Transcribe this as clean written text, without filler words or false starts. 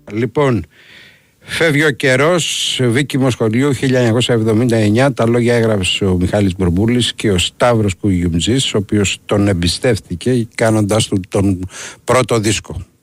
Λοιπόν, φεύγει ο καιρός, Βίκημο σχολείου 1979, τα λόγια έγραψε ο Μιχάλης Μπουρμπούλης και ο Σταύρος Κουγιουμτζής, ο οποίος τον εμπιστεύτηκε κάνοντας του τον πρώτο δίσκο.